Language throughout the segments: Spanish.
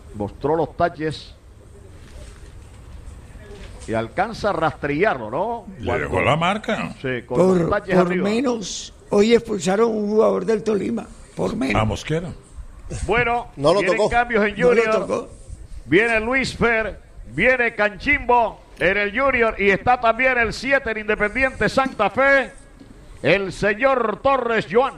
Mostró los taches. Y alcanza a rastrillarlo, ¿no? Le dejó la marca. Sí, con los taches por arriba. menos, hoy expulsaron un jugador del Tolima. Por menos. A Mosquera. Bueno, No lo vienen tocó. cambios en No lo Junior. tocó. Viene Luis Fer, viene Canchimbo en el Junior y está también el 7 en Independiente Santa Fe, el señor Torres Joan.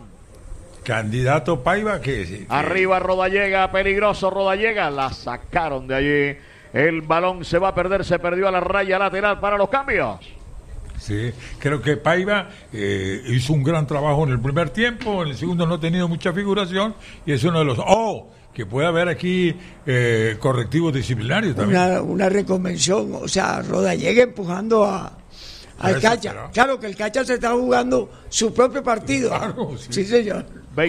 Candidato Paiva que Arriba Rodallega, peligroso Rodallega, la sacaron de allí. El balón se va a perder, se perdió a la raya lateral para los cambios. sí, creo que Paiva hizo un gran trabajo en el primer tiempo, en el segundo no ha tenido mucha figuración y es uno de los que puede haber aquí correctivos disciplinarios también. Una reconvención, o sea, Rodallega empujando al Eso Cacha. será. Claro que el Cacha se está jugando su propio partido. Claro, sí. Sí, señor.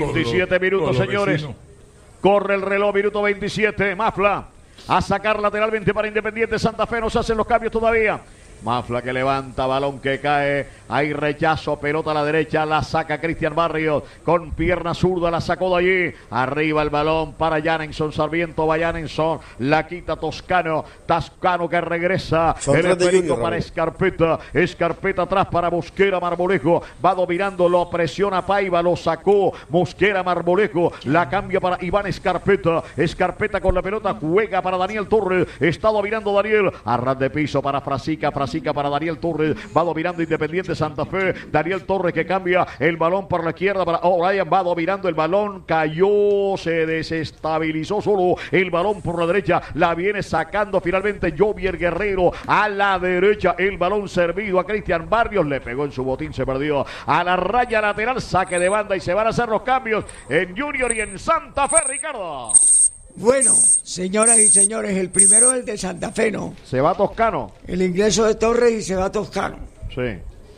27 minutos, con los señores. vecinos. Corre el reloj, minuto 27. Mafla a sacar lateralmente para Independiente Santa Fe. No se hacen los cambios todavía. Mafla que levanta, balón que cae, hay rechazo, pelota a la derecha, la saca Cristian Barrios, con pierna zurda la sacó de allí, arriba el balón para Janenson Sarmiento, va Janenson, la quita Toscano que regresa, Son el tres de esférico Junior, para Ramiro. Escarpeta atrás para Mosquera, Marmolejo, va dominando, lo presiona Paiva, lo sacó, Mosquera, Marmolejo, la cambia para Iván Escarpeta con la pelota, juega para Daniel Torres, está dominando Daniel, a ras de piso para Frasica para Daniel Torres, va dominando Independiente Santa Fe, Daniel Torres que cambia el balón por la izquierda para O'Brien, va dominando el balón, cayó, se desestabilizó solo el balón por la derecha, la viene sacando finalmente Jovier Guerrero a la derecha, el balón servido a Cristian Barrios, le pegó en su botín, se perdió a la raya lateral, saque de banda y se van a hacer los cambios en Junior y en Santa Fe, Ricardo. Bueno, señoras y señores, el primero es el de Santa Fe, ¿no? Se va Toscano. El ingreso de Torres y se va Toscano. Sí.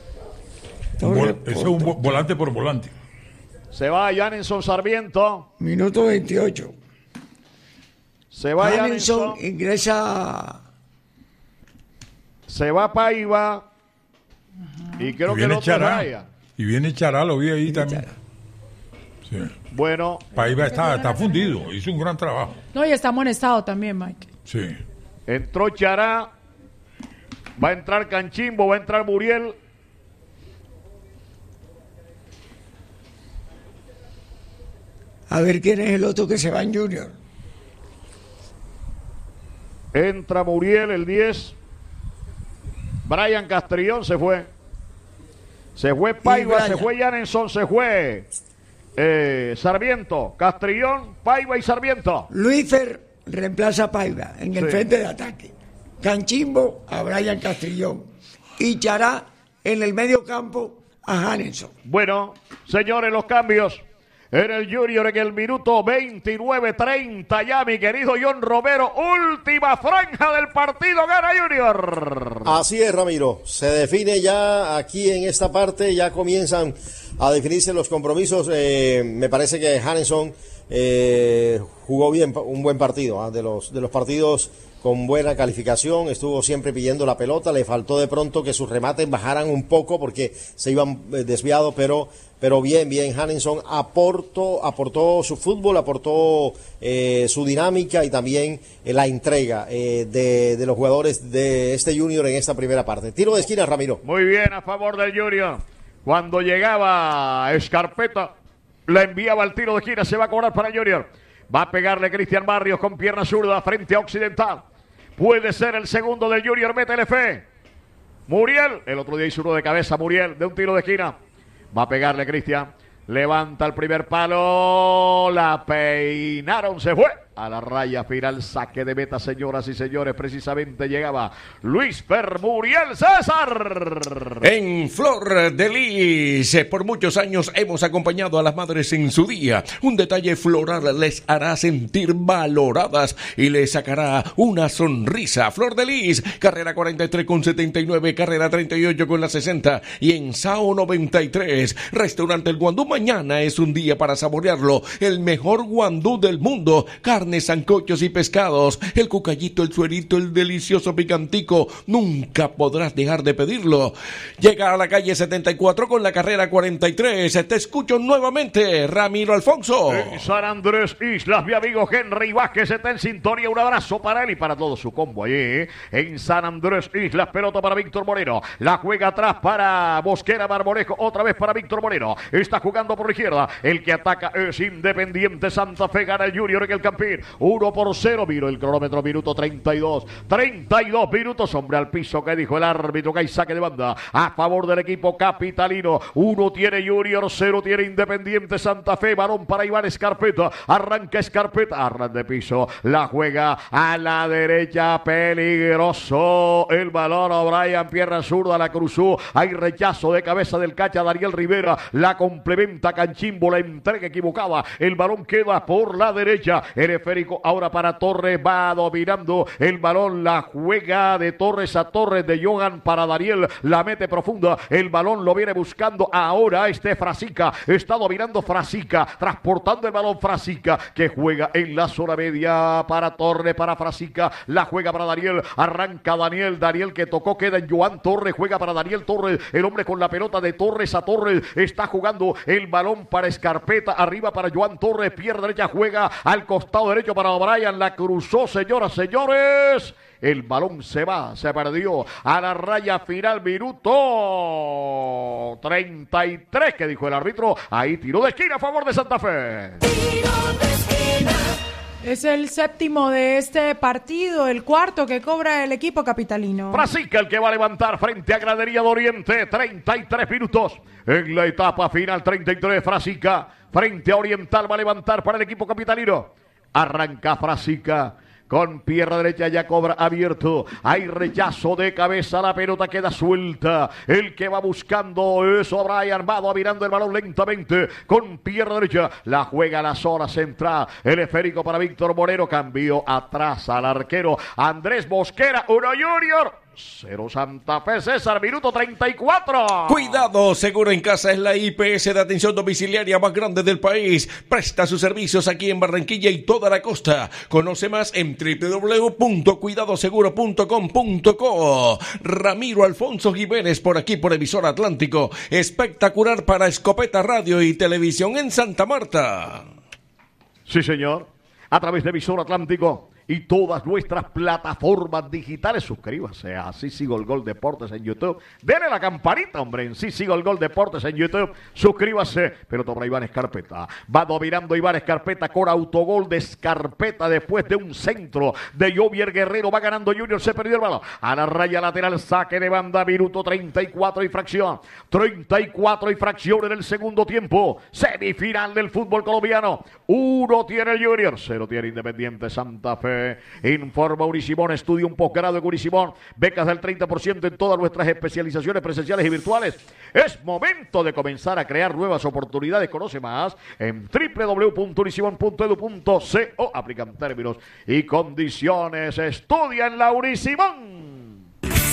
Torres, Ese es un volante por volante. Se va Janenson Sarmiento. Minuto 28. Se va Janenson Janenson. ingresa. Se va Paiva. Y creo que el otro es Raya. Y viene Chará, lo vi ahí también. Sí. Bueno, Paiva está fundido, hizo un gran trabajo. No, y está amonestado también, Mike. Sí. entró Chará. Va a entrar Canchimbo, va a entrar Muriel. A ver quién es el otro que se va en Junior. Entra Muriel, el 10. Brian Castrillón se fue. Se fue Paiva, se fue Janenson, se fue Sarmiento. Castrillón, Paiva y Sarmiento. Luífer reemplaza a Paiva en el frente de ataque. Canchimbo a Brian Castrillón. Y Chará en el medio campo a Janenson. Bueno, señores, los cambios. En el Junior en el minuto 29-30 ya, mi querido John Romero, última franja del partido, gana Junior. Así es, Ramiro, se define ya aquí en esta parte, ya comienzan a definirse los compromisos. Me parece que Janenson jugó bien, un buen partido, de los partidos con buena calificación, estuvo siempre pidiendo la pelota, le faltó de pronto que sus remates bajaran un poco porque se iban desviados, pero bien, Janenson aportó su fútbol, aportó su dinámica y también la entrega de los jugadores de este Junior en esta primera parte. Tiro de esquina, Ramiro. Muy bien, a favor del Junior. Cuando llegaba Escarpeta, la enviaba al tiro de esquina, se va a cobrar para Junior. Va a pegarle Cristian Barrios con pierna zurda frente a Occidental. Puede ser el segundo del Junior, métele fe. Muriel, el otro día hizo uno de cabeza, Muriel, de un tiro de esquina. Va a pegarle Cristian. Levanta el primer palo. La peinaron, se fue a la raya final. Saque de meta, señoras y señores. Precisamente llegaba Luis Fer Muriel César. En Flor de Lis, por muchos años hemos acompañado a las madres en su día. Un detalle floral les hará sentir valoradas y les sacará una sonrisa. Flor de Lis, carrera 43 con 79, carrera 38 con la 60 y en Sao 93. Restaurante El Guandú, mañana es un día para saborearlo. El mejor guandú del mundo. Carne carnes, sancochos y pescados, el cucayito, el suerito, el delicioso picantico, nunca podrás dejar de pedirlo. Llega a la calle 74 con la carrera 43. Te escucho nuevamente, Ramiro Alfonso. En San Andrés Islas, mi amigo Henry Vázquez está en sintonía. Un abrazo para él y para todo su combo allí. En San Andrés Islas, pelota para Víctor Moreno. La juega atrás para Mosquera Marmolejo. Otra vez para Víctor Moreno. Está jugando por la izquierda. El que ataca es Independiente Santa Fe. Gana el Junior en el Campín. 1-0. Miro el cronómetro, minuto 32. 32 minutos. Hombre al piso, que dijo el árbitro, que hay saque de banda a favor del equipo capitalino. 1 tiene Junior, 0 tiene Independiente Santa Fe. Balón para Iván Escarpeta. Arranca Escarpeta. Arran de piso. La juega a la derecha. Peligroso. El balón. O'Brien, pierna zurda, la cruzó. Hay rechazo de cabeza del cacha Daniel Rivera. La complementa Canchimbo. La entrega equivocada. El balón queda por la derecha. El esférico ahora para Torres. Va dominando el balón. La juega de Torres a Torres, de Johan para Daniel. La mete profunda. El balón lo viene buscando ahora Frasica. Está dominando Frasica. Transportando el balón Frasica, que juega en la zona media para Torres, para Frasica. La juega para Daniel. Arranca Daniel. Daniel que tocó, queda en Joan Torres. Juega para Daniel Torres. El hombre con la pelota, de Torres a Torres. Está jugando el balón para Escarpeta. Arriba para Joan Torres. Pierna derecha, juega al costado derecho para O'Brien. La cruzó, señoras, señores. El balón se va, se perdió a la raya final, minuto 33, que dijo el árbitro. Ahí tiro de esquina a favor de Santa Fe. Tiro de esquina. Es el séptimo de este partido, el cuarto que cobra el equipo capitalino. Frasica el que va a levantar frente a Gradería de Oriente. 33 minutos en la etapa final. 33, Frasica frente a Oriental va a levantar para el equipo capitalino. Arranca Frasica. Con pierna derecha ya cobra abierto. Hay rechazo de cabeza. La pelota queda suelta. El que va buscando es O'Brien. Va dominando el balón lentamente. Con pierna derecha. La juega a la zona central. El esférico para Víctor Moreno. Cambió atrás al arquero Andrés Mosquera. 1 Junior. 0 Santa Fe. César, minuto 34. Cuidado Seguro en Casa es la IPS de atención domiciliaria más grande del país. Presta sus servicios aquí en Barranquilla y toda la costa. Conoce más en www.cuidadoseguro.com.co. Ramiro Alfonso Jiménez por aquí por Emisora Atlántico. Espectacular para Escopeta Radio y Televisión en Santa Marta. Sí, señor. A través de Emisora Atlántico y todas nuestras plataformas digitales. Suscríbase a Sí Sigo el Gol Deportes en YouTube. Denle la campanita, hombre, en Sí Sigo el Gol Deportes en YouTube. Suscríbase. Pero toma Iván Escarpeta. Va dominando Iván Escarpeta con autogol de Escarpeta después de un centro de Jovier Guerrero. Va ganando Junior. Se perdió el balón. A la raya lateral, saque de banda. Minuto 34 y fracción. 34 y fracción en el segundo tiempo. Semifinal del fútbol colombiano. 1 tiene el Junior, 0 tiene Independiente Santa Fe. Informa Unisimón, estudia un posgrado en Unisimón, becas del 30% en todas nuestras especializaciones presenciales y virtuales. Es momento de comenzar a crear nuevas oportunidades. Conoce más en www.unisimón.edu.co. Aplican términos y condiciones. Estudia en la Unisimón.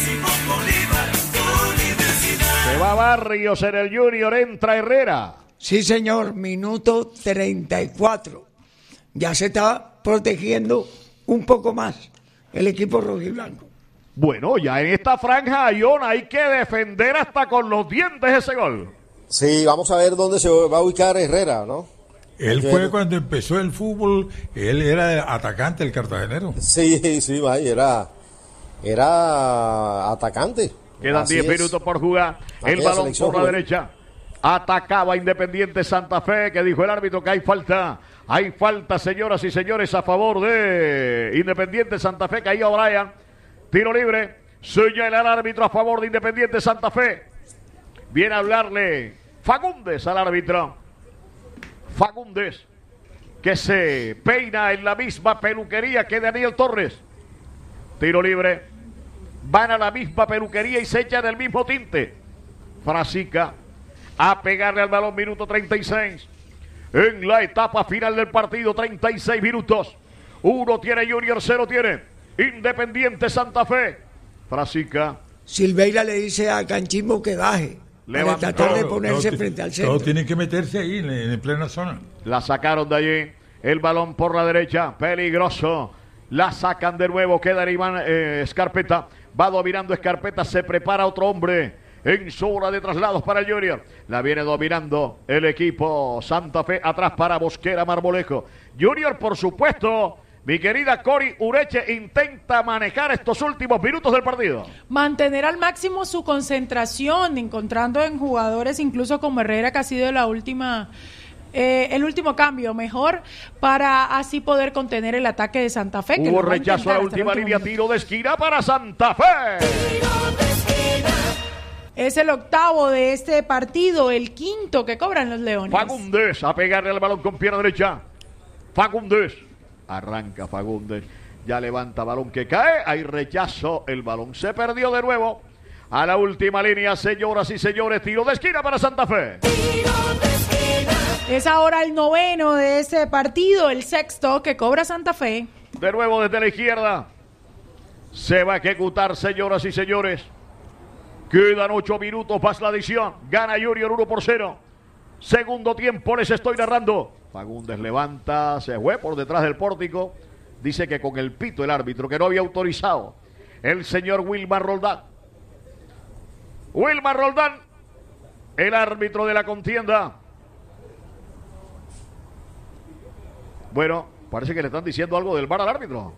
Se va Barrios en el Junior, entra Herrera. Sí, señor, minuto 34. Ya se está protegiendo un poco más el equipo rojiblanco. Bueno, ya en esta franja, Ayón, hay que defender hasta con los dientes ese gol. Sí, vamos a ver dónde se va a ubicar Herrera, ¿no? Él fue cuando empezó el fútbol, él era atacante, el cartagenero. Sí, era atacante. Quedan 10 minutos por jugar. El balón por la derecha. Atacaba Independiente Santa Fe, que dijo el árbitro que hay falta. Hay falta, señoras y señores, a favor de Independiente Santa Fe. Caía O'Brien. Tiro libre. Señala el árbitro a favor de Independiente Santa Fe. Viene a hablarle Fagundes al árbitro. Fagundes, que se peina en la misma peluquería que Daniel Torres. Tiro libre. Van a la misma peluquería y se echan el mismo tinte. Frasica a pegarle al balón, minuto 36. En la etapa final del partido, 36 minutos. 1 tiene Junior, 0 tiene Independiente Santa Fe. Frasica. Silveira le dice a Canchimbo que baje. Para tratar de ponerse frente al centro. Todos tienen que meterse ahí en plena zona. La sacaron de allí. El balón por la derecha, peligroso. La sacan de nuevo, queda Iván Escarpeta. Va dominando Escarpeta, se prepara otro hombre en su hora de traslados para el Junior. La viene dominando el equipo Santa Fe, atrás para Mosquera Marmolejo. Junior, por supuesto, mi querida Cori Ureche, intenta manejar estos últimos minutos del partido. Mantener al máximo su concentración, encontrando en jugadores incluso como Herrera, que ha sido la última... el último cambio mejor para así poder contener el ataque de Santa Fe. Hubo rechazo a la última línea, tiro de esquina para Santa Fe. Es el octavo de este partido, el quinto que cobran los Leones. Fagundes a pegarle al balón con pierna derecha. Fagundes, arranca Fagundes, ya levanta balón que cae, hay rechazo, el balón se perdió de nuevo. A la última línea, señoras y señores, tiro de esquina para Santa Fe. Es ahora el noveno de este partido, el sexto que cobra Santa Fe. De nuevo desde la izquierda. Se va a ejecutar, señoras y señores. Quedan 8 minutos más la adición. Gana Junior 1-0. Segundo tiempo les estoy narrando. Fagundes levanta, se fue por detrás del pórtico. Dice que con el pito el árbitro, que no había autorizado. El señor Wilmar Roldán. Wilmar Roldán, el árbitro de la contienda. Bueno, parece que le están diciendo algo del VAR al árbitro.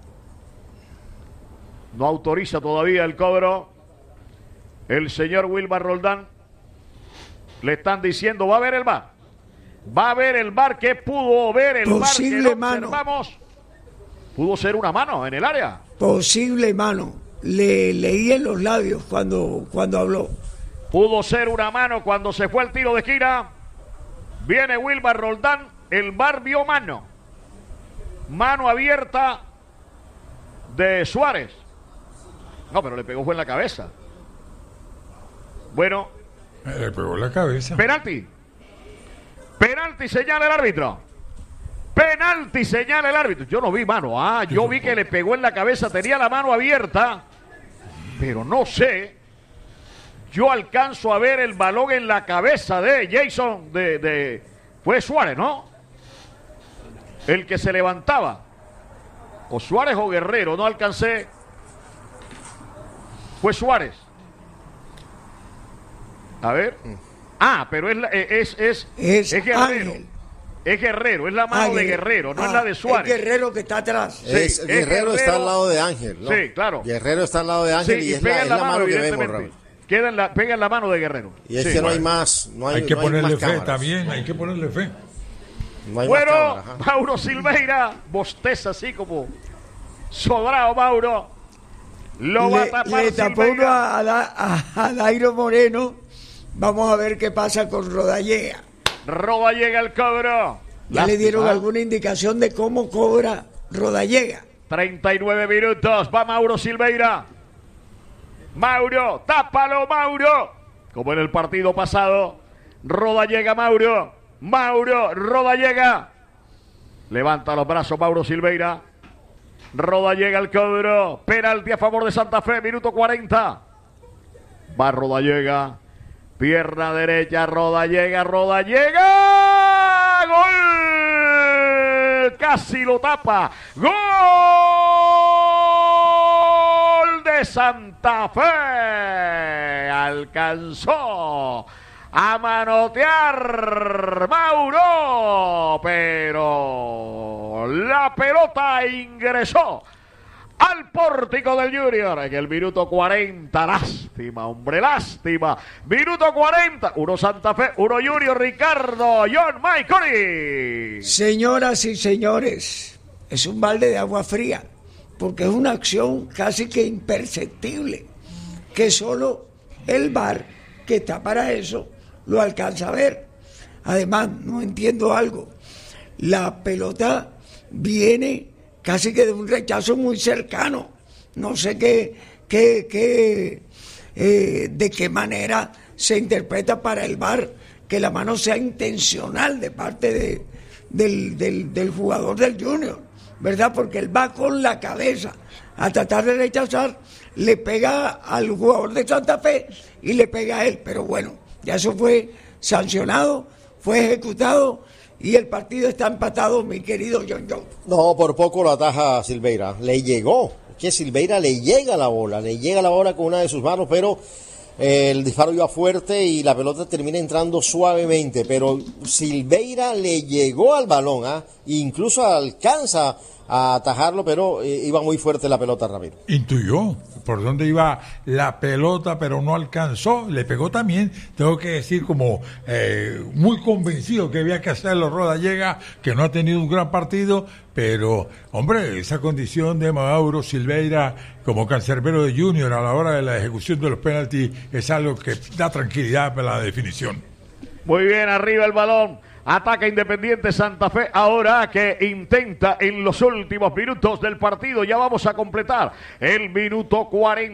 No autoriza todavía el cobro. El señor Wilmar Roldán. Le están diciendo, va a ver el VAR. Va a ver el VAR. ¿Qué pudo ver el VAR? Posible mano. Pudo ser una mano en el área. Posible mano. Le leí en los labios cuando habló. Pudo ser una mano cuando se fue el tiro de esquina. Viene Wilmar Roldán. El VAR vio mano. Mano abierta de Suárez. No, pero le pegó fue en la cabeza. Bueno. Le pegó en la cabeza. Penalti. Penalti señala el árbitro. Penalti señala el árbitro. Yo no vi mano. Yo vi que le pegó en la cabeza. Tenía la mano abierta. Pero no sé. Yo alcanzo a ver el balón en la cabeza de Jason. Fue Suárez, ¿no? El que se levantaba. O Suárez o Guerrero. No alcancé. Fue Suárez. A ver. Pero es Guerrero. Ángel. Es Guerrero, es la mano de Guerrero, no es la de Suárez. Es Guerrero que está atrás. Sí, Guerrero está al lado de Ángel, ¿no? Sí, claro. Guerrero está al lado de Ángel y es la mano que vemos, Raúl. Pega en la mano de Guerrero. Y es que no hay más. Hay que ponerle fe también, hay que ponerle fe. No hay bueno, más cámaras, Mauro Silveira, bosteza así como sobrado Mauro. Lo va a tapar le tapó uno Silveira. a Dairo Moreno. Vamos a ver qué pasa con Rodallega. Rodallega el cobro. Ya le dieron alguna indicación de cómo cobra Rodallega. 39 minutos, va Mauro Silveira. Mauro, tápalo Mauro. Como en el partido pasado. Rodallega Mauro. Rodallega. Levanta los brazos Mauro Silveira. Rodallega el cobro. Penalti a favor de Santa Fe, minuto 40. Va Rodallega. Pierna derecha, Rodallega. ¡Gol! Casi lo tapa. ¡Gol de Santa Fe! Alcanzó a manotear Mauro, pero la pelota ingresó al pórtico del Junior en el minuto 40. Lástima, hombre, lástima. Minuto 40. 1 Santa Fe, 1 Junior. Ricardo, John, Mike, Cori. Señoras y señores, es un balde de agua fría, porque es una acción casi que imperceptible, que solo el VAR, que está para eso, lo alcanza a ver. Además, no entiendo algo. La pelota viene casi que de un rechazo muy cercano. No sé de qué manera se interpreta para el VAR que la mano sea intencional de parte del jugador del Junior, ¿verdad? Porque él va con la cabeza a tratar de rechazar, le pega al jugador de Santa Fe y le pega a él. Pero bueno, ya eso fue sancionado, fue ejecutado y el partido está empatado, mi querido John. No, por poco lo ataja Silveira. Le llegó. Que Silveira le llega la bola con una de sus manos, pero el disparo iba fuerte y la pelota termina entrando suavemente. Pero Silveira le llegó al balón, incluso alcanza a atajarlo, pero iba muy fuerte la pelota, Ramiro. Intuyó por dónde iba la pelota, pero no alcanzó, le pegó también, tengo que decir, como muy convencido que había que hacerlo Rodallega, que no ha tenido un gran partido, pero, hombre, esa condición de Mauro Silveira como cancerbero de Junior a la hora de la ejecución de los penaltis es algo que da tranquilidad para la definición. Muy bien, arriba el balón. Ataca Independiente Santa Fe ahora que intenta en los últimos minutos del partido. Ya vamos a completar el minuto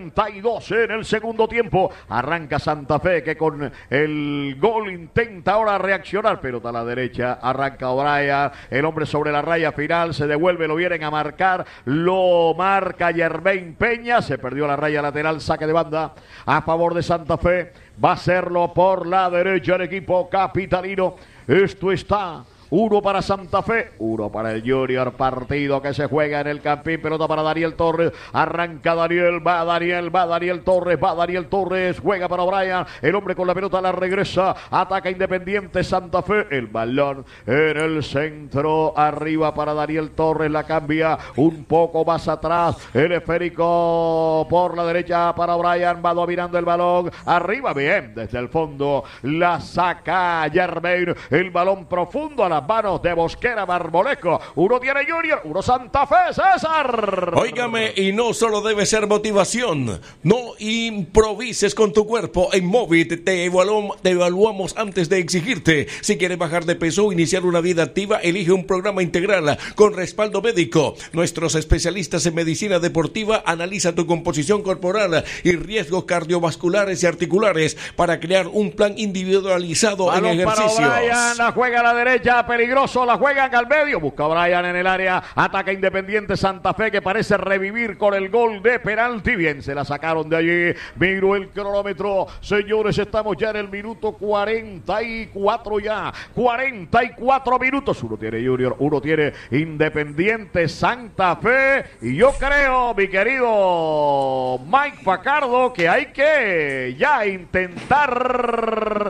42 en el segundo tiempo. Arranca Santa Fe que con el gol intenta ahora reaccionar. Pelota a la derecha, arranca O'Brien, el hombre sobre la raya final, se devuelve, lo vienen a marcar, lo marca Yermain Peña, se perdió la raya lateral, saque de banda a favor de Santa Fe. Va a hacerlo por la derecha el equipo capitalino. Esto está 1 para Santa Fe, 1 para el Junior, partido que se juega en el Campín, pelota para Daniel Torres, arranca Daniel, va Daniel Torres, juega para O'Brien, el hombre con la pelota la regresa, ataca Independiente Santa Fe, el balón en el centro, arriba para Daniel Torres, la cambia un poco más atrás, el esférico por la derecha para O'Brien, va dominando el balón, arriba bien, desde el fondo, la saca Yermain, el balón profundo a la manos de Mosquera Marmolejo. Uno tiene Junior, uno Santa Fe, César. Óigame, y no solo debe ser motivación. No improvises con tu cuerpo. En Movit te evaluamos antes de exigirte. Si quieres bajar de peso o iniciar una vida activa, elige un programa integral con respaldo médico. Nuestros especialistas en medicina deportiva analizan tu composición corporal y riesgos cardiovasculares y articulares para crear un plan individualizado balón en ejercicios. Para O'Brien, la juega a la derecha, peligroso, la juegan al medio, busca O'Brien en el área, ataca Independiente Santa Fe que parece revivir con el gol de penalti, bien, se la sacaron de allí, miro el cronómetro, señores, estamos ya en el minuto 44 ya, 44 minutos, uno tiene Junior, uno tiene Independiente Santa Fe, y yo creo, mi querido Mike Facardo, que hay que ya intentar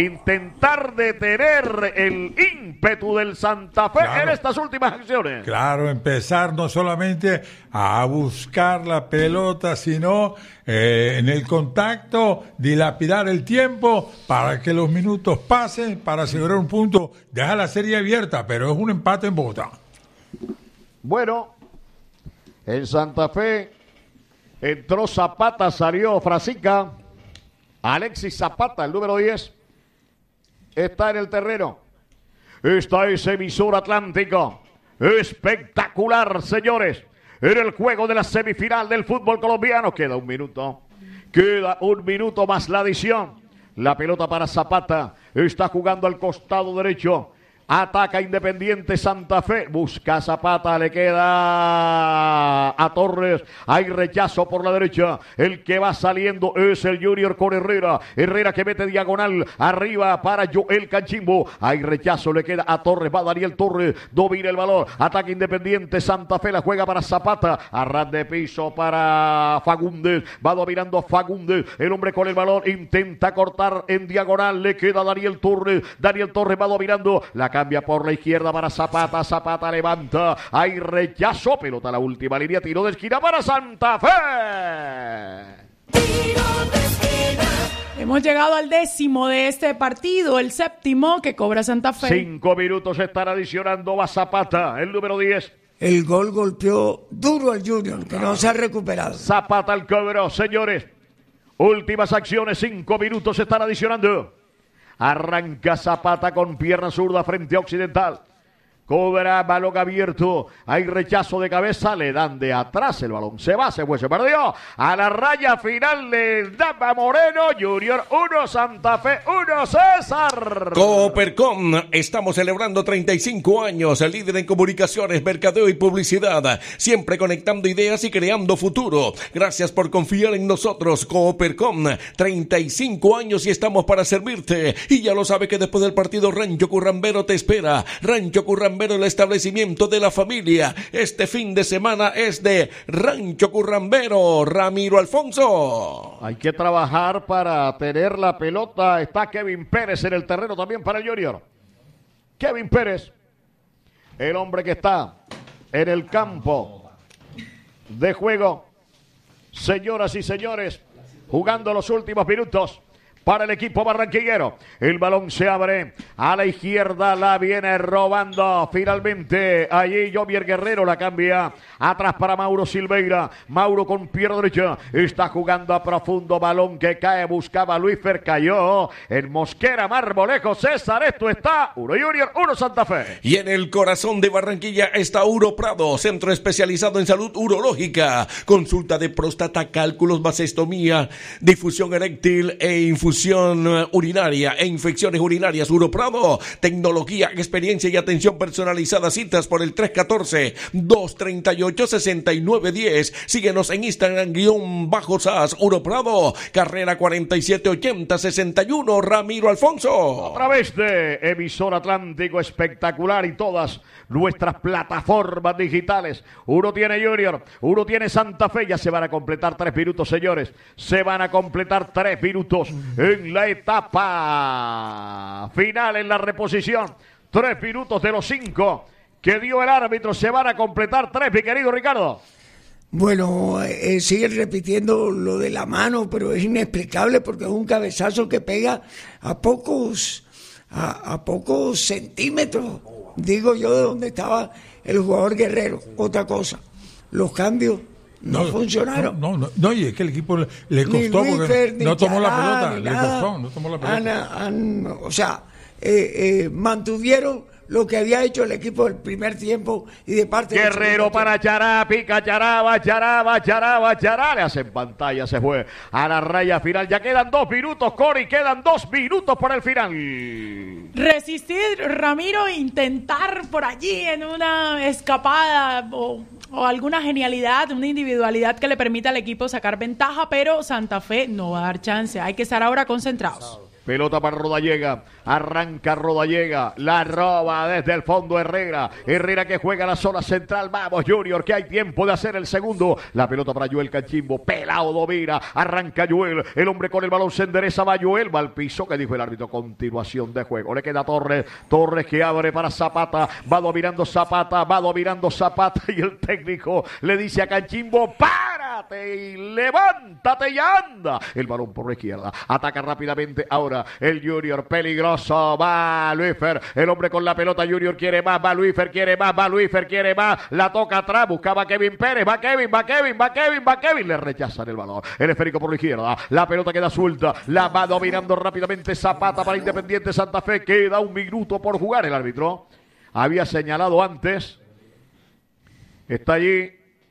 detener el ímpetu del Santa Fe en estas últimas acciones. Claro, empezar no solamente a buscar la pelota, sino en el contacto, dilapidar el tiempo para que los minutos pasen, para asegurar un punto, deja la serie abierta, pero es un empate en Bogotá. Bueno, en Santa Fe entró Zapata, salió Frasica, Alexis Zapata, el número 10, está en el terreno. Esta es emisora Atlántico. Espectacular, señores. En el juego de la semifinal del fútbol colombiano. Queda un minuto más la adición. La pelota para Zapata. Está jugando al costado derecho. Ataca Independiente Santa Fe, busca Zapata, le queda a Torres, hay rechazo por la derecha, el que va saliendo es el Junior con Herrera que mete diagonal, arriba para Joel Cachimbo, hay rechazo, le queda a Torres, va Daniel Torres, domina el balón, ataca Independiente Santa Fe, la juega para Zapata, a ras de piso para Fagundes, va dominando Fagundes, el hombre con el balón, intenta cortar en diagonal, le queda Daniel Torres va dominando, la cambia por la izquierda para Zapata, Zapata levanta, hay rechazo, pelota a la última línea, tiro de esquina para Santa Fe. Tiro de esquina. Hemos llegado al 10º de este partido, el 7º que cobra Santa Fe. 5 minutos están adicionando a Zapata, el número 10. El gol golpeó duro al Junior, que no se ha recuperado. Zapata al cobro, señores. Últimas acciones, 5 minutos están adicionando. Arranca Zapata con pierna zurda frente a Occidental. Cobra, balón abierto. Hay rechazo de cabeza. Le dan de atrás. El balón se va, se fue, se perdió. A la raya final le da Moreno. Junior 1, Santa Fe 1, César. Coopercom, estamos celebrando 35 años. Líder en comunicaciones, mercadeo y publicidad. Siempre conectando ideas y creando futuro. Gracias por confiar en nosotros, Coopercom. 35 años y estamos para servirte. Y ya lo sabe que después del partido Rancho Currambero te espera. Rancho Currambero, el establecimiento de la familia. Este fin de semana es de Rancho Currambero. Ramiro Alfonso. Hay que trabajar para tener la pelota. Está Kevin Pérez en el terreno también para el Junior. Kevin Pérez, el hombre que está en el campo de juego. Señoras y señores, jugando los últimos minutos para el equipo barranquillero. El balón se abre a la izquierda, la viene robando finalmente allí Jovier Guerrero, la cambia atrás para Mauro Silveira. Mauro con pierna derecha, está jugando a profundo, balón que cae, buscaba Luisfer, cayó en Mosquera Marmolejo. César, esto está 1 Junior, 1 Santa Fe. Y en el corazón de Barranquilla está Uro Prado, centro especializado en salud urológica, consulta de próstata, cálculos, vasectomía, difusión eréctil e infusión urinaria e infecciones urinarias. Uro Prado, tecnología, experiencia y atención personalizada. Citas por el 314-238-6910. Síguenos en Instagram _SAS Uro Prado, carrera 478061. Ramiro Alfonso. A través de Emisor Atlántico Espectacular y todas nuestras plataformas digitales. Uno tiene Junior, uno tiene Santa Fe. Ya se van a completar 3 minutos, señores. Se van a completar 3 minutos en la etapa final, en la reposición. 3 minutos de los 5 que dio el árbitro. Se van a completar 3, mi querido Ricardo. Bueno, sigue repitiendo lo de la mano, pero es inexplicable porque es un cabezazo que pega a pocos centímetros, digo yo, de donde estaba el jugador Guerrero. Otra cosa, los cambios no funcionaron. No, y es que el equipo le costó porque no tomó la pelota, no tomó la pelota. Mantuvieron lo que había hecho el equipo del primer tiempo y de parte Guerrero para Chará, pica Chará, le hacen pantalla, se fue a la raya final. Ya quedan 2 minutos, Cori, quedan 2 minutos para el final. Resistir, Ramiro, intentar por allí en una escapada o alguna genialidad, una individualidad que le permita al equipo sacar ventaja, pero Santa Fe no va a dar chance. Hay que estar ahora concentrados. Pelota para Rodallega, arranca Rodallega, la roba desde el fondo Herrera que juega la zona central. Vamos Junior, que hay tiempo de hacer el segundo. La pelota para Joel Cachimbo, pelado domina, arranca Joel, el hombre con el balón se endereza, va Joel, va al piso, que dijo el árbitro, continuación de juego. Le queda Torres que abre para Zapata, va dominando Zapata y el técnico le dice a Cachimbo, párate y levántate y anda. El balón por la izquierda, ataca rápidamente ahora el Junior, peligroso, va Luisfer, el hombre con la pelota, Junior quiere más, va Luisfer, quiere más, la toca atrás, buscaba Kevin Pérez, va Kevin, le rechazan el balón, el esférico por la izquierda, la pelota queda suelta, la va dominando rápidamente Zapata para Independiente Santa Fe, queda 1 minuto por jugar. El árbitro había señalado antes, está allí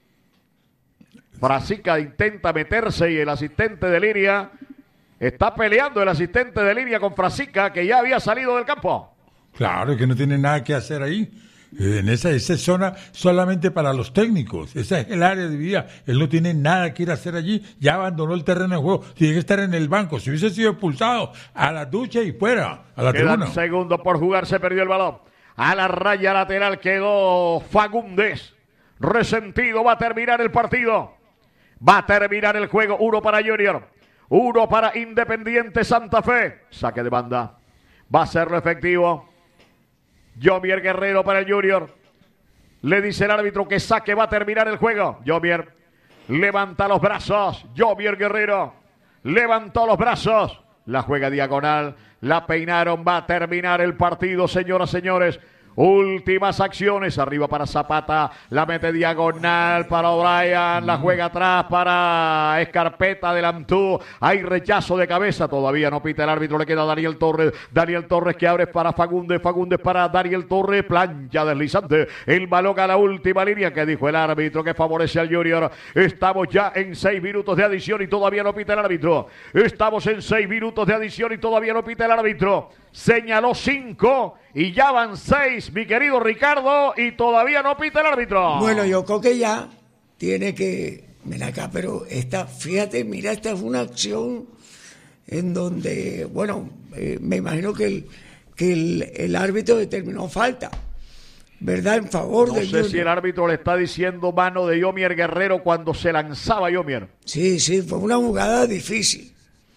Frasica, intenta meterse y el asistente de línea. Está peleando el asistente de línea con Frasica, que ya había salido del campo. Claro, que no tiene nada que hacer ahí. En esa zona solamente para los técnicos. Esa es el área de vida. Él no tiene nada que ir a hacer allí. Ya abandonó el terreno de juego. Tiene que estar en el banco. Si hubiese sido expulsado, a la ducha y fuera, a la tribuna. Quedan segundos por jugar, se perdió el balón. A la raya lateral quedó Fagundes. Resentido, va a terminar el partido. Va a terminar el juego. 1 para Junior. 1 para Independiente Santa Fe. Saque de banda. Va a hacerlo efectivo. Jovier Guerrero para el Junior. Le dice el árbitro que saque, va a terminar el juego. Jovier levanta los brazos. Jovier Guerrero levantó los brazos. La juega diagonal. La peinaron. Va a terminar el partido, señoras, señores. Últimas acciones, arriba para Zapata, la mete diagonal para O'Brien, la juega atrás para Escarpeta, adelantó, hay rechazo de cabeza, todavía no pita el árbitro, le queda a Daniel Torres que abre para Fagundes para Daniel Torres, plancha deslizante, el balón a la última línea, que dijo el árbitro que favorece al Junior. Estamos ya en 6 minutos de adición y todavía no pita el árbitro, estamos en 6 minutos de adición y todavía no pita el árbitro, señaló 5 y ya van 6, mi querido Ricardo, y todavía no pita el árbitro. Bueno, yo creo que ya tiene que... Ven acá, pero fíjate, mira, esta es una acción en donde, bueno, me imagino que el árbitro determinó falta, ¿verdad? En favor de Junior. No sé si el árbitro le está diciendo mano de Yomier Guerrero cuando se lanzaba Yomier. Sí, fue una jugada difícil.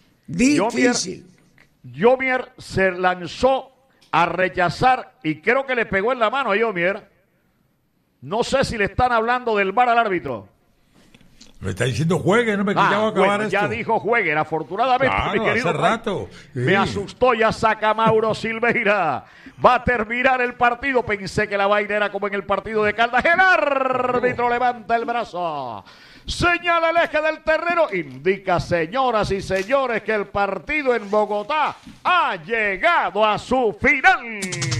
Yomier se lanzó a rechazar y creo que le pegó en la mano a Yomier. No sé si le están hablando del VAR al árbitro. Me está diciendo juegue, no me quitaba acabar esto. Ya dijo jueguen, afortunadamente, claro, mi querido hace rato. Sí. Me asustó, ya saca Mauro Silveira. Va a terminar el partido. Pensé que la vaina era como en el partido de Caldas. El árbitro levanta el brazo. Señala el eje del terreno, indica, señoras y señores, que el partido en Bogotá ha llegado a su final.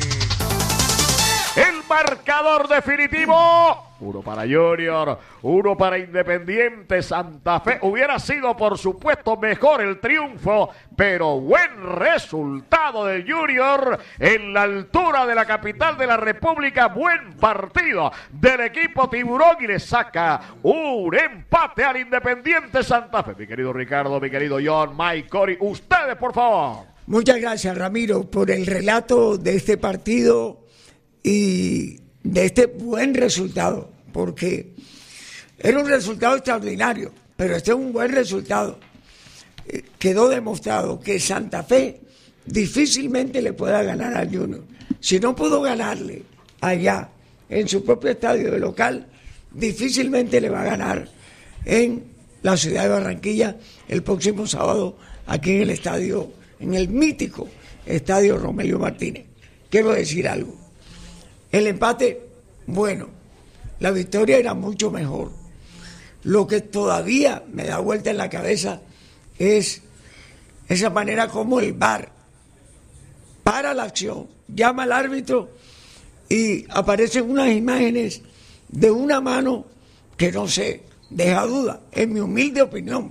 El marcador definitivo: 1 para Junior, 1 para Independiente Santa Fe. Hubiera sido, por supuesto, mejor el triunfo, pero buen resultado del Junior en la altura de la capital de la República. Buen partido del equipo Tiburón y le saca un empate al Independiente Santa Fe. Mi querido Ricardo, mi querido John, Mike, Cory, ustedes, por favor. Muchas gracias, Ramiro, por el relato de este partido y de este buen resultado, porque era un resultado extraordinario, pero este es un buen resultado. Quedó demostrado que Santa Fe difícilmente le pueda ganar al Junior. Si no pudo ganarle allá en su propio estadio de local, difícilmente le va a ganar en la ciudad de Barranquilla el próximo sábado aquí en el mítico estadio Romelio Martínez. Quiero decir algo. El empate, bueno, la victoria era mucho mejor. Lo que todavía me da vuelta en la cabeza es esa manera como el VAR para la acción, llama al árbitro y aparecen unas imágenes de una mano que no sé, deja duda, en mi humilde opinión,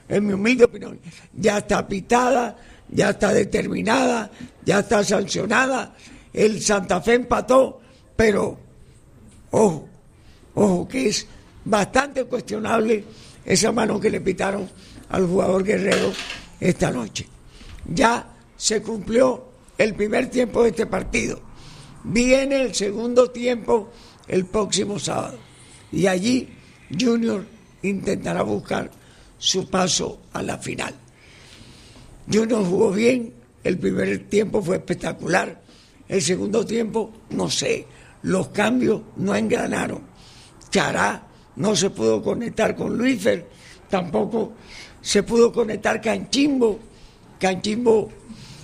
ya está pitada, ya está determinada, ya está sancionada, el Santa Fe empató, pero ojo, que es bastante cuestionable esa mano que le pitaron al jugador Guerrero esta noche. Ya se cumplió el primer tiempo de este partido. Viene el segundo tiempo el próximo sábado. Y allí Junior intentará buscar su paso a la final. Junior jugó bien, el primer tiempo fue espectacular. El segundo tiempo, no sé, los cambios no engranaron. Chará no se pudo conectar con Luisfer, tampoco se pudo conectar Canchimbo. Canchimbo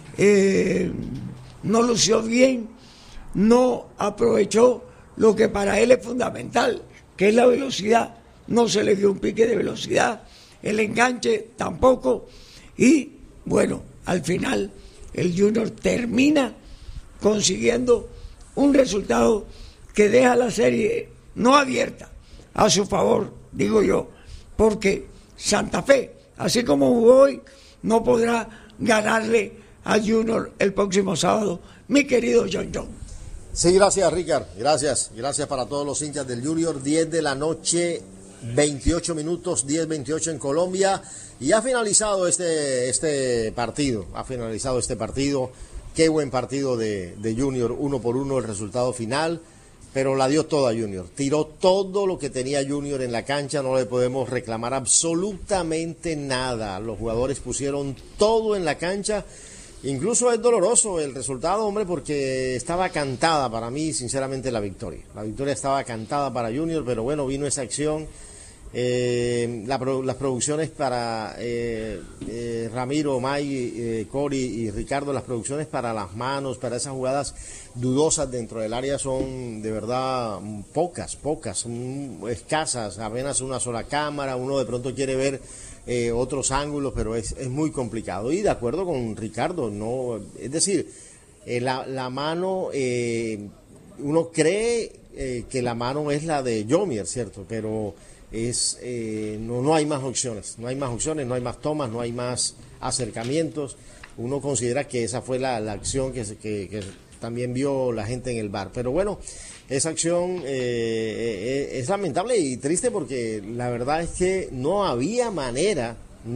no lució bien, no aprovechó lo que para él es fundamental, que es la velocidad. No se le dio un pique de velocidad, el enganche tampoco. Y bueno, al final el Junior termina consiguiendo un resultado que deja la serie no abierta a su favor, digo yo, porque Santa Fe, así como jugó hoy, no podrá ganarle a Junior el próximo sábado, mi querido John. Sí, gracias, Ricard, gracias para todos los hinchas del Junior. 10 de la noche, 28 minutos, 10:28 en Colombia, y ha finalizado este partido, Qué buen partido de Junior, 1-1 el resultado final, pero la dio toda Junior. Tiró todo lo que tenía Junior en la cancha, no le podemos reclamar absolutamente nada. Los jugadores pusieron todo en la cancha. Incluso es doloroso el resultado, hombre, porque estaba cantada para mí, sinceramente, la victoria. La victoria estaba cantada para Junior, pero bueno, vino esa acción las producciones para Ramiro, May, Cory y Ricardo, las producciones para las manos, para esas jugadas dudosas dentro del área son de verdad pocas, escasas, apenas una sola cámara, uno de pronto quiere ver otros ángulos, pero es muy complicado. Y de acuerdo con Ricardo, no, es decir, la mano, uno cree que la mano es la de Yomier, ¿cierto? Pero no hay más opciones, no hay más tomas, no hay más acercamientos. Uno considera que esa fue la acción que también vio la gente en el VAR. Pero bueno, esa acción es lamentable y triste porque la verdad es que no había manera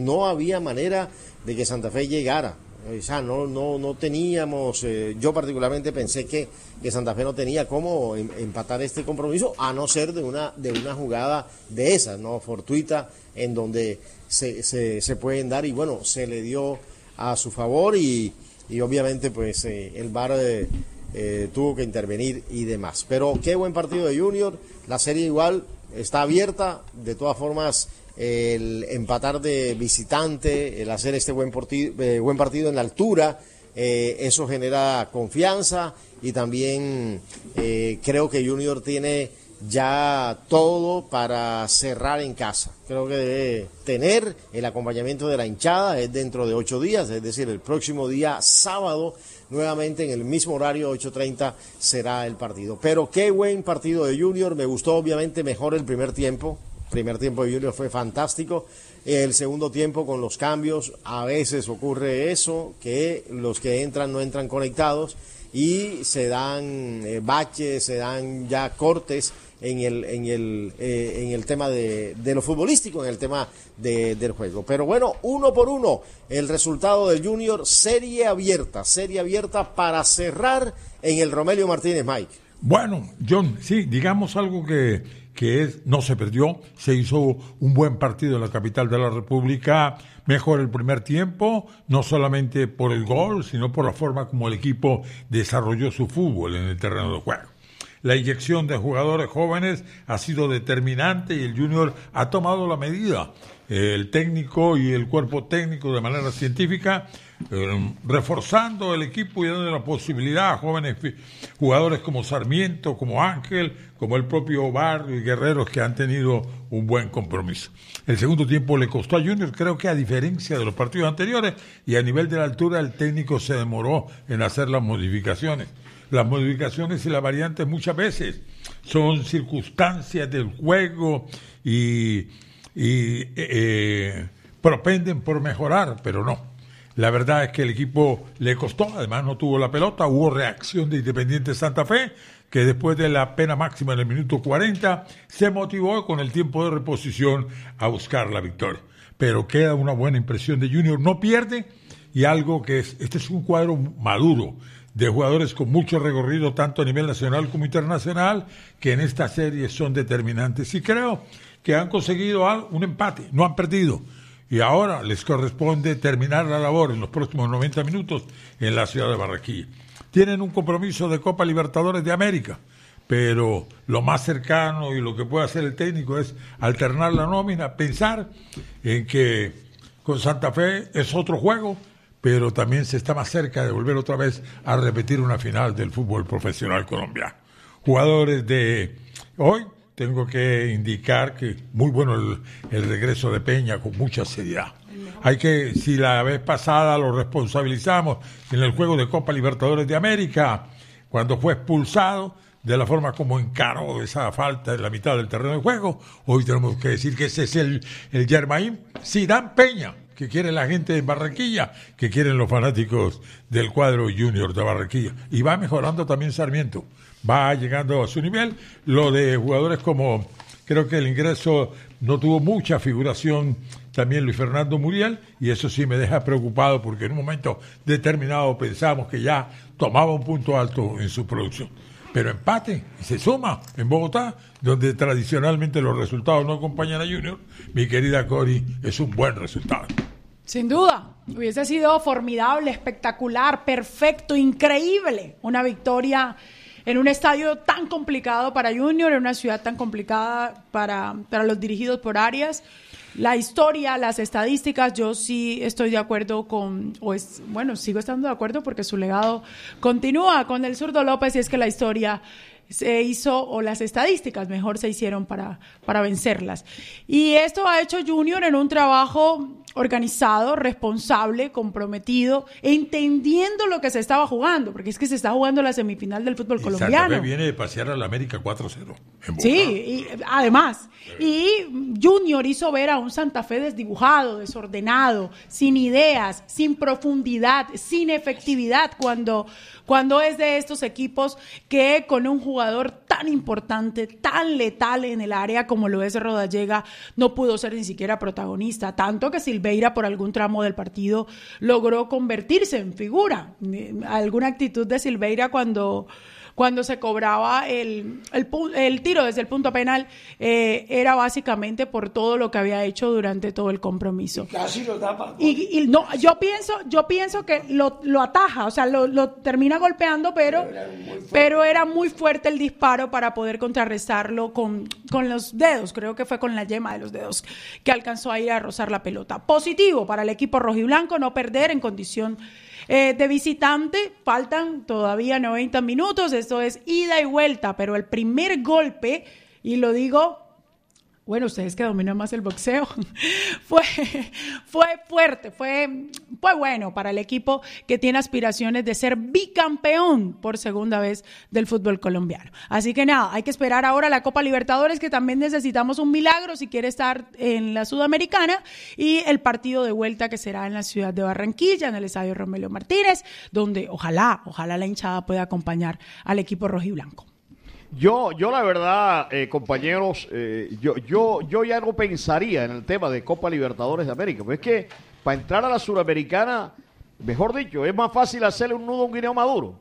de que Santa Fe llegara. O sea, no teníamos, yo particularmente pensé que Santa Fe no tenía cómo empatar este compromiso, a no ser de una jugada de esas, ¿no? Fortuita, en donde se pueden dar, y bueno, se le dio a su favor y obviamente pues el VAR tuvo que intervenir y demás. Pero qué buen partido de Junior, la serie igual está abierta, de todas formas. El empatar de visitante, el hacer este buen partido en la altura, eso genera confianza y también creo que Junior tiene ya todo para cerrar en casa. Creo que debe tener el acompañamiento de la hinchada, es dentro de 8 días, es decir, el próximo día sábado, nuevamente en el mismo horario, 8:30 será el partido. Pero qué buen partido de Junior, me gustó obviamente mejor el primer tiempo. El primer tiempo de Junior fue fantástico. El segundo tiempo con los cambios, a veces ocurre eso, que los que entran no entran conectados y se dan baches, se dan ya cortes en el tema de lo futbolístico, en el tema del juego. Pero bueno, 1-1 el resultado del Junior, serie abierta para cerrar en el Romelio Martínez, Mike. Bueno, John, sí, digamos algo que no se perdió, se hizo un buen partido en la capital de la República, mejor el primer tiempo, no solamente por el gol, sino por la forma como el equipo desarrolló su fútbol en el terreno de juego. La inyección de jugadores jóvenes ha sido determinante y el Junior ha tomado la medida. El técnico y el cuerpo técnico de manera científica, reforzando el equipo y dando la posibilidad a jóvenes jugadores como Sarmiento, como Ángel, como el propio Barrio y Guerreros, que han tenido un buen compromiso. El segundo tiempo le costó a Junior, creo que a diferencia de los partidos anteriores, y a nivel de la altura el técnico se demoró en hacer las modificaciones. Las modificaciones y las variantes muchas veces son circunstancias del juego y propenden por mejorar, pero no. La verdad es que el equipo le costó, además no tuvo la pelota, hubo reacción de Independiente Santa Fe, que después de la pena máxima en el minuto 40 se motivó con el tiempo de reposición a buscar la victoria. Pero queda una buena impresión de Junior, no pierde, y algo que este es un cuadro maduro, de jugadores con mucho recorrido tanto a nivel nacional como internacional, que en esta serie son determinantes. Y creo que han conseguido un empate, no han perdido. Y ahora les corresponde terminar la labor en los próximos 90 minutos en la ciudad de Barranquilla. Tienen un compromiso de Copa Libertadores de América, pero lo más cercano y lo que puede hacer el técnico es alternar la nómina, pensar en que con Santa Fe es otro juego, pero también se está más cerca de volver otra vez a repetir una final del fútbol profesional colombiano. Jugadores de hoy, tengo que indicar que muy bueno el regreso de Peña, con mucha seriedad. Si la vez pasada lo responsabilizamos en el juego de Copa Libertadores de América, cuando fue expulsado, de la forma como encaró esa falta en la mitad del terreno de juego, hoy tenemos que decir que ese es el Germain Zidane Peña, que quiere la gente de Barranquilla, que quieren los fanáticos del cuadro Junior de Barranquilla. Y va mejorando también Sarmiento, va llegando a su nivel. Lo de jugadores como, creo que el ingreso no tuvo mucha figuración también Luis Fernando Muriel, y eso sí me deja preocupado porque en un momento determinado pensamos que ya tomaba un punto alto en su producción. Pero empate y se suma en Bogotá, donde tradicionalmente los resultados no acompañan a Junior. Mi querida Cory, es un buen resultado. Sin duda, hubiese sido formidable, espectacular, perfecto, increíble. Una victoria en un estadio tan complicado para Junior, en una ciudad tan complicada para los dirigidos por Arias. La historia, las estadísticas, yo sí estoy de acuerdo sigo estando de acuerdo porque su legado continúa con el zurdo López, y es que la historia se hizo, o las estadísticas mejor se hicieron para vencerlas. Y esto ha hecho Junior en un trabajo organizado, responsable, comprometido, entendiendo lo que se estaba jugando, porque es que se está jugando la semifinal del fútbol colombiano. Santa Fe viene de pasear a la América 4-0 en Bogotá. Sí, y además, y Junior hizo ver a un Santa Fe desdibujado, desordenado, sin ideas, sin profundidad, sin efectividad, cuando es de estos equipos que con un jugador tan importante, tan letal en el área como lo es Rodallega, no pudo ser ni siquiera protagonista, tanto que Silveira por algún tramo del partido logró convertirse en figura. Alguna actitud de Silveira cuando se cobraba el tiro desde el punto penal era básicamente por todo lo que había hecho durante todo el compromiso. Y casi lo tapa. Y no, yo pienso que lo ataja, o sea, lo termina golpeando, pero era muy fuerte el disparo para poder contrarrestarlo con los dedos. Creo que fue con la yema de los dedos que alcanzó a ir a rozar la pelota. Positivo para el equipo rojiblanco no perder en condición de visitante. Faltan todavía 90 minutos, esto es ida y vuelta, pero el primer golpe, y lo digo, bueno, ustedes que dominan más el boxeo, fue fuerte, fue bueno para el equipo que tiene aspiraciones de ser bicampeón por segunda vez del fútbol colombiano. Así que nada, hay que esperar ahora la Copa Libertadores, que también necesitamos un milagro si quiere estar en la Sudamericana, y el partido de vuelta que será en la ciudad de Barranquilla, en el estadio Romelio Martínez, donde ojalá la hinchada pueda acompañar al equipo rojiblanco. Yo la verdad, compañeros, yo ya no pensaría en el tema de Copa Libertadores de América, pero es que para entrar a la Suramericana, mejor dicho, es más fácil hacerle un nudo a un guineo maduro.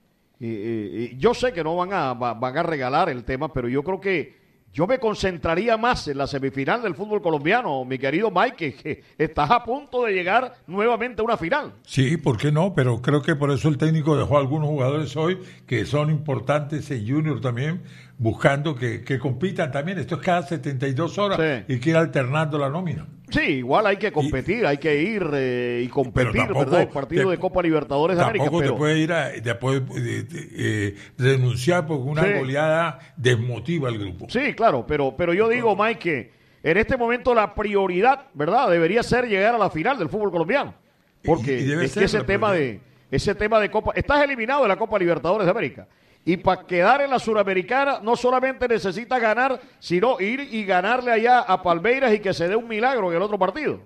Yo sé que no van a regalar el tema, pero yo creo que yo me concentraría más en la semifinal del fútbol colombiano, mi querido Mike, que estás a punto de llegar nuevamente a una final. Sí, ¿por qué no? Pero creo que por eso el técnico dejó a algunos jugadores hoy que son importantes en Junior también, buscando que compitan también. Esto es cada 72 horas, sí, y que ir alternando la nómina. Sí, igual hay que competir, hay que ir y competir, ¿verdad? El partido de Copa Libertadores de América. Tampoco te puede ir después renunciar porque una goleada desmotiva al grupo. Sí, claro, pero yo digo, Mike, que en este momento la prioridad, ¿verdad?, debería ser llegar a la final del fútbol colombiano. Porque es que ese tema de Copa... Estás eliminado de la Copa Libertadores de América. Y para quedar en la Suramericana no solamente necesita ganar, sino ir y ganarle allá a Palmeiras y que se dé un milagro en el otro partido.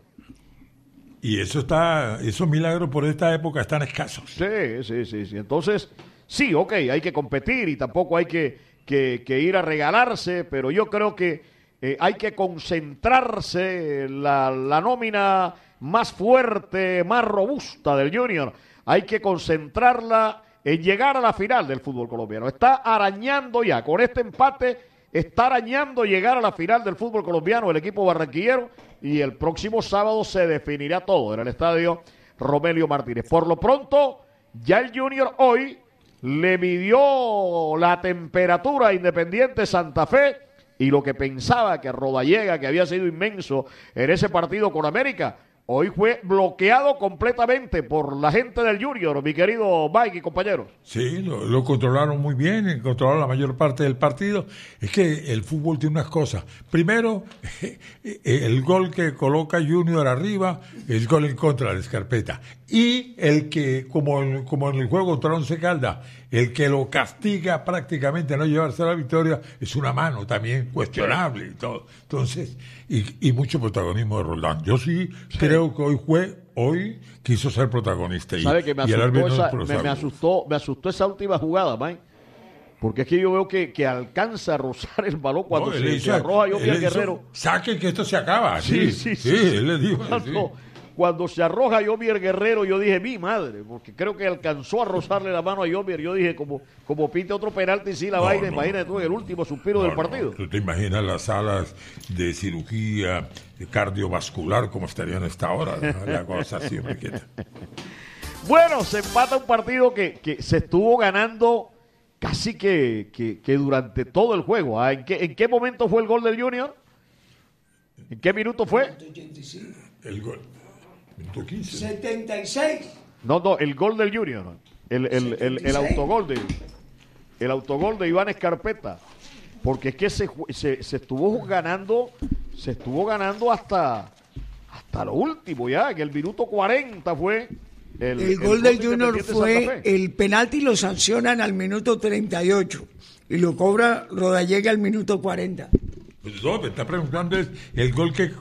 Y esos milagros por esta época están escasos. Sí. Entonces, sí, ok, hay que competir y tampoco hay que ir a regalarse, pero yo creo que hay que concentrarse la nómina más fuerte, más robusta del Junior. Hay que concentrarla en llegar a la final del fútbol colombiano. Está arañando ya, con este empate, está arañando llegar a la final del fútbol colombiano el equipo barranquillero, y el próximo sábado se definirá todo en el estadio Romelio Martínez. Por lo pronto, ya el Junior hoy le midió la temperatura a Independiente Santa Fe, y lo que pensaba que Rodallega, que había sido inmenso en ese partido con América, hoy fue bloqueado completamente por la gente del Junior, mi querido Mike y compañeros. Sí, lo controlaron muy bien, controlaron la mayor parte del partido. Es que el fútbol tiene unas cosas. Primero, el gol que coloca Junior arriba, el gol en contra de Scarpetta. Y el que, como en el juego contra Once Caldas, el que lo castiga prácticamente a no llevarse a la victoria, es una mano también cuestionable y todo. Entonces, y mucho protagonismo de Roldán. Yo sí creo que hoy quiso ser protagonista. ¿Sabe que me asustó esa última jugada, Mike? Porque es que yo veo que alcanza a rozar el balón cuando se arroja Yomier Guerrero. Saque que esto se acaba. Sí, él le dijo. Cuando se arroja Yomier Guerrero, yo dije, mi madre, porque creo que alcanzó a rozarle la mano a Yomier. Yo dije, como pinte otro penalti, sí, la vaina, imagínate tú, el último suspiro del partido. ¿Tú te imaginas las salas de cirugía cardiovascular como estarían a esta hora? La cosa así, Enriqueta. Bueno, se empata un partido que se estuvo ganando casi que durante todo el juego. ¿En qué momento fue el gol del Junior? ¿En qué minuto fue? El gol. Minuto 15. 76. No, el gol del Junior. El autogol de Iván Escarpeta. Porque es que se estuvo ganando hasta lo último ya, que el minuto 40 fue el gol del Junior fue el penalti, lo sancionan al minuto 38 y lo cobra Rodallega al minuto 40. Pues no, me está preguntando es el gol que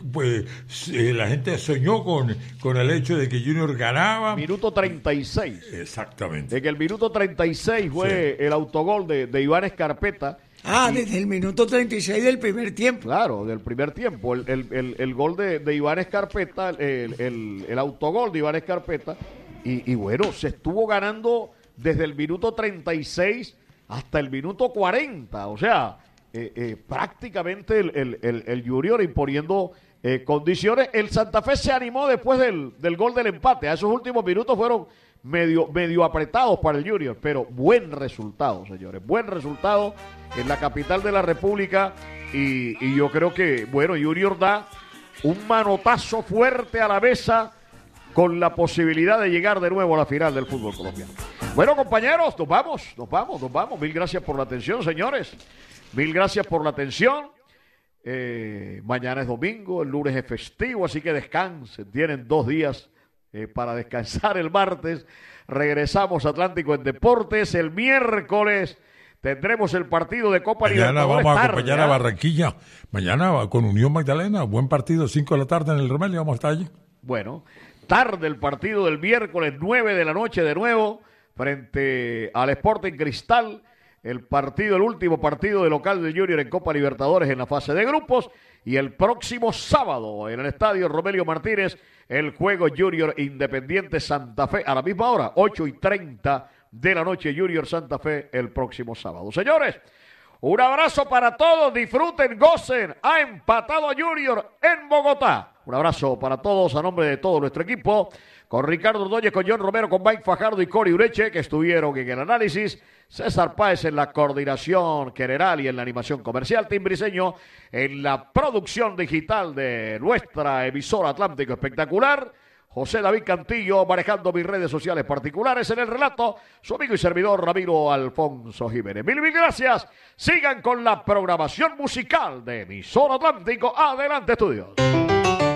la gente soñó con el hecho de que Junior ganaba. Minuto 36. Exactamente. De que el minuto 36 fue el autogol de Iván Escarpeta. Desde el minuto 36 del primer tiempo. Claro, del primer tiempo. El gol de Iván Escarpeta, el autogol de Iván Escarpeta. Y bueno, se estuvo ganando desde el minuto 36 hasta el minuto 40. O sea, prácticamente el Junior imponiendo condiciones. El Santa Fe se animó después del gol del empate. A esos últimos minutos fueron medio apretados para el Junior, pero buen resultado, señores, buen resultado en la capital de la República y yo creo que, bueno, Junior da un manotazo fuerte a la mesa con la posibilidad de llegar de nuevo a la final del fútbol colombiano. Bueno, compañeros, nos vamos. Mil gracias por la atención, señores. Mil gracias por la atención. Mañana es domingo, el lunes es festivo, así que descansen, tienen 2 días para descansar el martes. Regresamos a Atlántico en Deportes. El miércoles tendremos el partido de Copa Libertadores. Mañana vamos a acompañar a Barranquilla. Mañana va con Unión Magdalena. Buen partido, 5 de la tarde en el Romelio. Vamos a estar allí. Bueno, tarde el partido del miércoles, 9 de la noche de nuevo, frente al Sporting Cristal. El último partido de local del Junior en Copa Libertadores en la fase de grupos. Y el próximo sábado en el estadio Romelio Martínez, el juego Junior Independiente Santa Fe a la misma hora, 8:30 de la noche, Junior Santa Fe el próximo sábado. Señores, un abrazo para todos, disfruten, gocen. Ha empatado a Junior en Bogotá. Un abrazo para todos a nombre de todo nuestro equipo, con Ricardo Ordóñez, con John Romero, con Mike Fajardo y Cori Ureche, que estuvieron en el análisis, César Páez en la coordinación general y en la animación comercial, Tim Briseño en la producción digital de nuestra emisora Atlántico Espectacular, José David Cantillo manejando mis redes sociales particulares, en el relato su amigo y servidor Ramiro Alfonso Jiménez. Mil gracias, sigan con la programación musical de emisora Atlántico. Adelante, estudios.